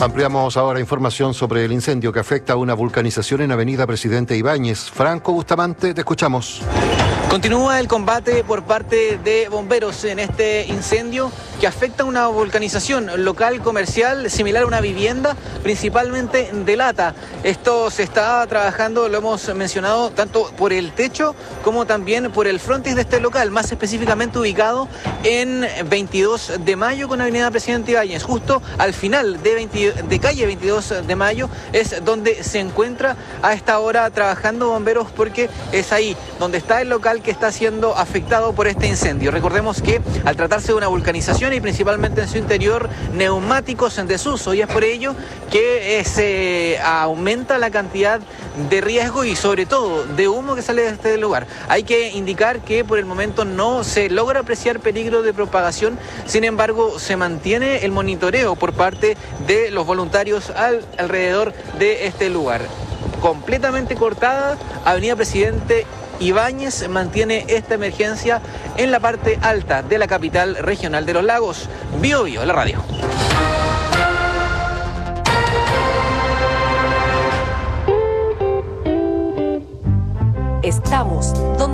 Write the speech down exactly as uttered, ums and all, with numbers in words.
Ampliamos ahora información sobre el incendio que afecta a una vulcanización en Avenida Presidente Ibáñez. Franco Bustamante, te escuchamos. Continúa el combate por parte de bomberos en este incendio que afecta a una vulcanización local comercial similar a una vivienda, principalmente de lata. Esto se está trabajando, lo hemos mencionado, tanto por el techo como también por el frontis de este local, más específicamente ubicado en veintidós de mayo con Avenida Presidente Ibáñez. Justo al final de, veinte, de calle veintidós de mayo es donde se encuentra a esta hora trabajando bomberos, porque es ahí donde está el local que está siendo afectado por este incendio. Recordemos que al tratarse de una vulcanización y principalmente en su interior neumáticos en desuso, y es por ello que eh, se aumenta la cantidad de riesgo y sobre todo de humo que sale de este lugar. Hay que indicar que por el momento no se logra apreciar peligro de propagación, sin embargo se mantiene el monitoreo por parte de los voluntarios al, alrededor de este lugar. Completamente cortada, Avenida Presidente Ibáñez mantiene esta emergencia en la parte alta de la capital regional de los lagos. Bio Bio, la radio. Estamos donde